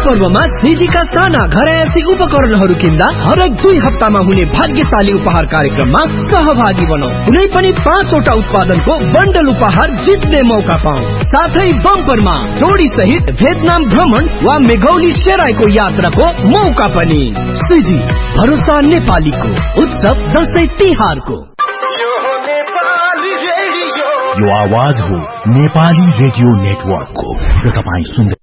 पर्वमा सिजीका साना घरायसी उपकरणहरू किन्दा हरेक 2 हप्तामा हुने भाग्यशाली उपहार कार्यक्रममा सहभागी बनौ। कुनै पनि 5 वटा उत्पादनको बन्डल उपहार जित्ने मौका पाऊ। साथै बम्परमा जोडी सहित भियतनाम भ्रमण वा मेघौली सेराईको यात्राको मौका पनि। सिजी भरोसा नेपालीको उत्सव दशैं तिहारको। यो आवाज हो नेपाली रेडियो नेटवर्कको र तपाई सुन्दै